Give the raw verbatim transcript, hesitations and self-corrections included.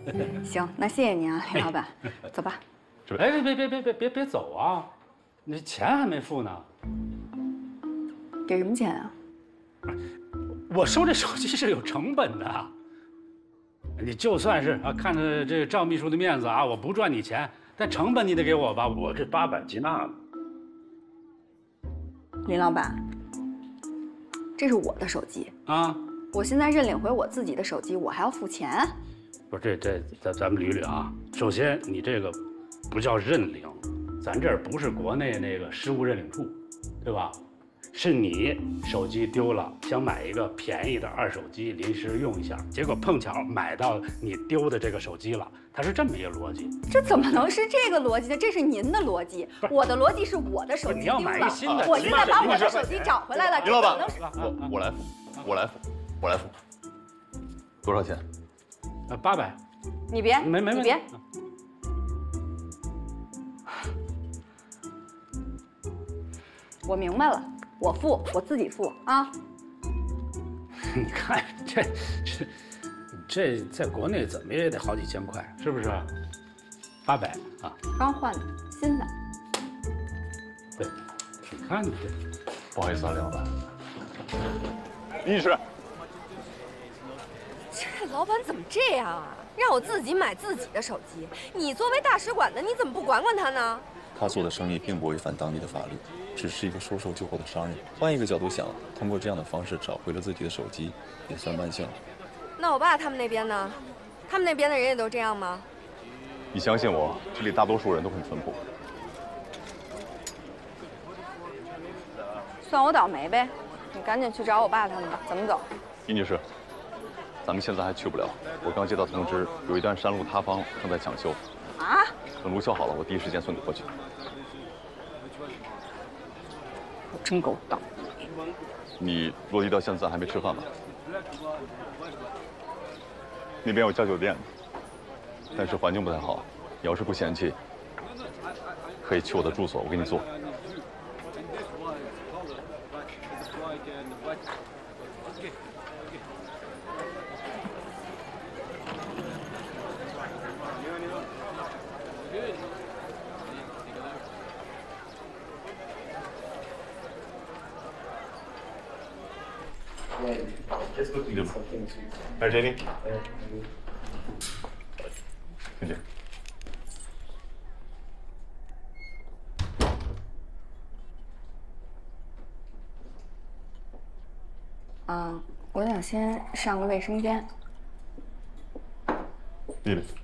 行，那谢谢您啊，林老板，走吧。 哎，别别别别别别别走啊！你钱还没付呢。 给什么钱啊？ 我收这手机是有成本的。你就算是啊，看着这个赵秘书的面子啊，我不赚你钱，但成本你得给我吧？我这八百吉纳呢。 林老板，这是我的手机啊。 我现在认领回我自己的手机，我还要付钱？ 不是这这咱咱们捋捋啊。首先，你这个不叫认领，咱这儿不是国内那个失物认领处，对吧？是你手机丢了，想买一个便宜的二手机临时用一下，结果碰巧买到你丢的这个手机了，它是这么一个逻辑。 这怎么能是这个逻辑呢？这是您的逻辑，我的逻辑是我的手机丢了， 你要买一新的， 我现在把我的手机找回来了。 林老板， 我我来付，我来付。 我来付，多少钱？ 呃，八百。 你别， 没没没， 你别。我明白了，我付，我自己付啊。 你看这这这在国内怎么也得好几千块，是不是？八百啊。 刚换的，新的。 对，你看你这。不好意思啊，林老板。李女士。 这老板怎么这样啊？让我自己买自己的手机。你作为大使馆的，你怎么不管管他呢？ 他做的生意并不违反当地的法律，只是一个说售就购的商人。换一个角度想，通过这样的方式找回了自己的手机，也算万幸。 那我爸他们那边呢？他们那边的人也都这样吗？ 你相信我，这里大多数人都很淳朴。 算我倒霉呗。你赶紧去找我爸他们吧。怎么走？ 李女士。 咱们现在还去不了。我刚接到通知，有一段山路塌方正在抢修。 啊！ 等路修好了，我第一时间送你过去。 我真够倒霉。 你落地到现在还没吃饭吧？那边有家酒店，但是环境不太好。你要是不嫌弃，可以去我的住所，我给你做。 来，Jenny，谢谢。 啊，我想先上个卫生间。 丽丽。